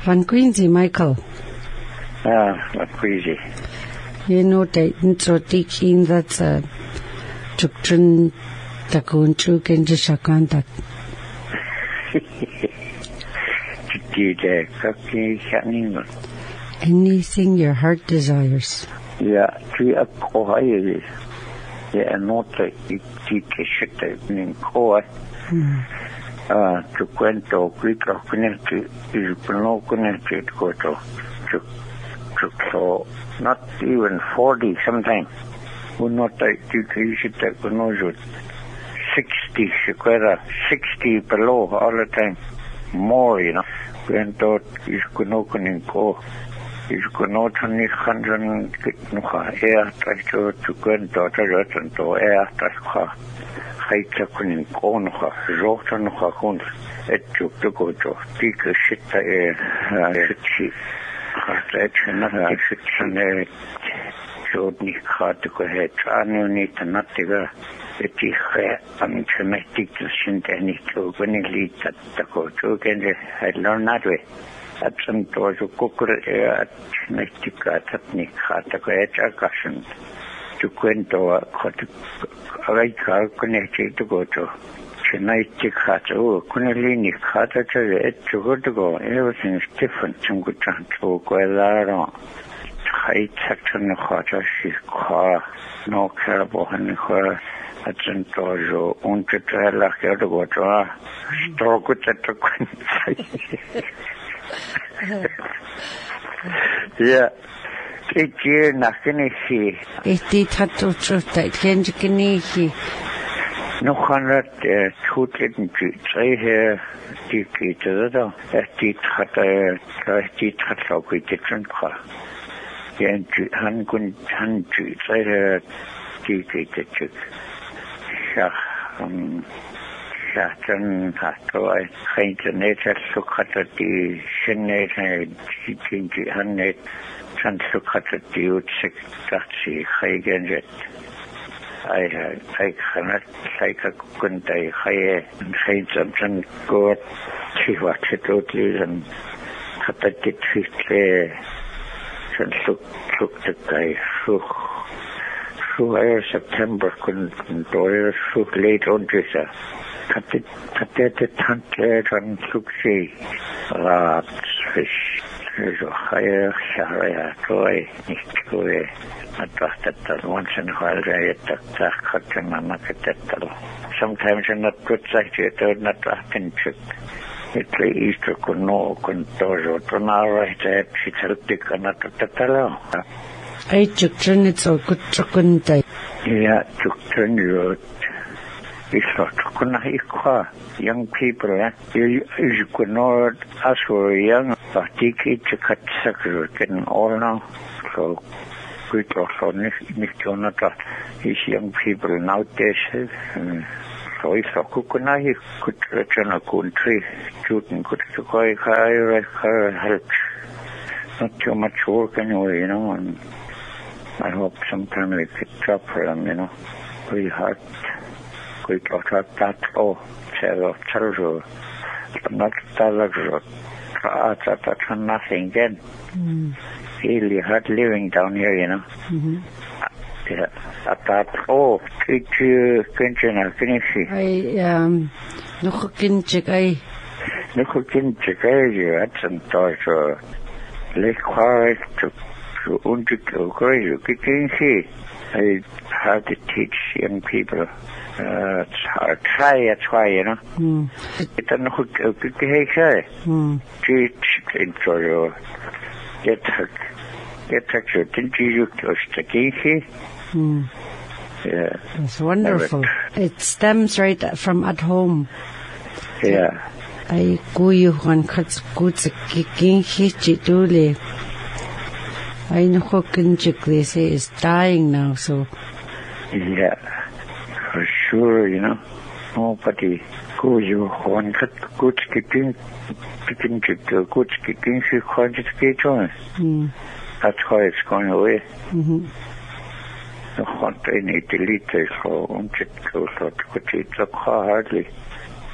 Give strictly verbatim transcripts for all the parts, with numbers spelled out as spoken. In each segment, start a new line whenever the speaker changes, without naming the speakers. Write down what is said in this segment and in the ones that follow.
Van Quincy, Michael.
Ah, Van Quincy.
You know that so teaching that's a chukchun takun chukin jishakantat. Anything your heart desires.
Yeah, three up Ohio. Yeah, not like it shit in Koa. Ah, to Quento, Greek of Connecticut is no connected Koto. So, not even forty sometimes. Would not like you should take no sixty, sixty below all the time. More, you know. Quento is Kunokan Ko. Is Kunotan hundred air to Quento to air to Haitakunin Konoha, Rotanha Hunt, et to go to take a shit air, chief. Not fiction, showed me hard to go ahead. I knew need to not take a petty hair and traumatic to send any to when it leads at the go to again. I learned that way. At some doors of cooker air at Connecticut at Nick had to go ahead a cushion to Quento, a right car connected to go to. Tonight, oh, Kunalini, Kata, to go to go. Everything is different. Some good chance to go there. High section of Hata, she's car, no carabo, and her at Saint Dojo, on to try like to go to her. Stroke it at the Queen. Yeah. It's here, nothing is here.
It did have to trust that Kenji.
No hundred two didn't say here deeply to the that did had a did had like we didn't call. Yeah, han kun han say here deeply to check. Shah um Shatan had to I kind of nature look at the shinnet and teaching the hannet and look at the youth six that she again yet. I I cannot like a good day high and say something good to what it totally and cut a bit there and look look the guy so so I September couldn't do so late on this cut it cut the tank and look see lots fish there's a higher share toy toy I trusted that once in a while I get that cutting and not get that. Sometimes I'm not good sight yet, I'm not trusting chick. It's the Easter could know, could do, to now right there, she's helping and not to tell.
I took turn it so good to couldn't I?
Yeah, took turn you. It's not to young people, eh? You, you could know us were young, but they keep to cut suckers getting all now. So, good also, Nick Jonathan, these young people nowadays, so if I could I could return a country, shooting could go help. Not too much work anyway, you know, and I hope sometime we could job for them, you know. We hard, we got that, oh, tell, tell, but not tell, that's nothing again. Really hard living down here, you know.
Mm-hmm.
Yeah, at that, oh, did you continue finish?
I, um, no kinchik, I.
No kinchik, I, that's some thought, so, let's quiet to, to, to, to, to, I had to teach young people, uh, try, that's why, you know.
Mm.
It's a no good behavior.
Mm.
Teach, into your, get her. Get her, didn't you just the key?
Mm.
Yeah.
It's wonderful. It stems right from at home.
Yeah.
I go you one cuts good kicking hitchituli. I know cooking chick they say is dying now, so.
Yeah. For sure, you know. Nobody go you one cut good kicking, kicking chick, good kicking, she can't get on.
Mm.
That's why it's going away.
Mm-hmm.
The hunt I need to lead this so on it goes out to it look hardly.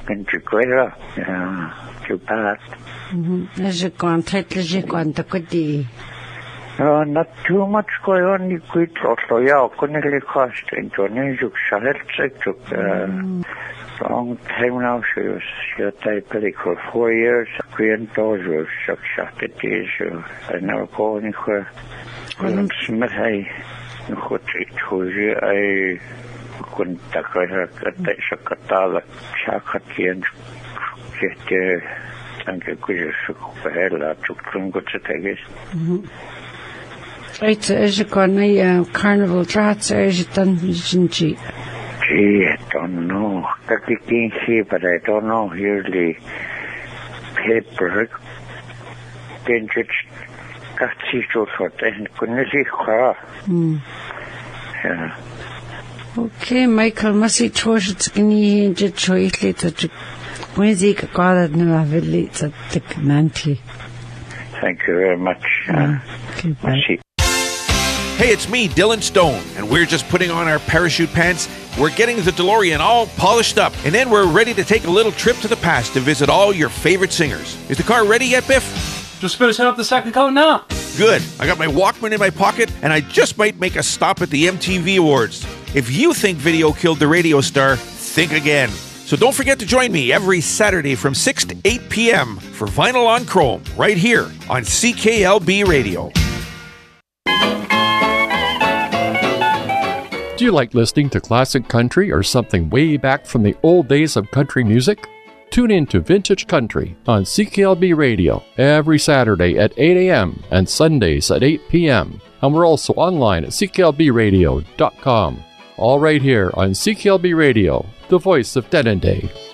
in Chiquera, yeah, too bad.
Mm-hmm. As you gone, title as you gone, the good day.
No, not too much going on. You could also, yeah, couldn't really cost into an injury, so it's took a long time now. She was, she had diabetic for four years. Queen Doge was shock shot at these. I never go anywhere. William Smith, I, what it was, I couldn't take her, got that Shakatala, Shakati, and get there. And I could just look for her, I took some good to take it.
Right, as you gone, uh, carnival drats, as you done, isn't she?
Gee, I don't know. I can see, but I don't know. Usually, paper, then just got see so sort and couldn't see her.
Hmm.
Yeah.
Okay, Michael, must choose it's gonna be choice later to Wednesday, got it now, I will later to Nancy.
Thank you very much. Uh,
okay, bye.
Hey, it's me, Dylan Stone, and we're just putting on our parachute pants. We're getting the DeLorean all polished up, and then we're ready to take a little trip to the past to visit all your favorite singers. Is the car ready yet, Biff?
Just finishing up the second coat now.
Good. I got my Walkman in my pocket, and I just might make a stop at the M T V Awards. If you think video killed the radio star, think again. So don't forget to join me every Saturday from six to eight p.m. for Vinyl on Chrome, right here on C K L B Radio.
Do you like listening to classic country or something way back from the old days of country music? Tune in to Vintage Country on C K L B Radio every Saturday at eight a.m. and Sundays at eight p.m. And we're also online at c k l b radio dot com. All right here on C K L B Radio, the voice of Denendeh.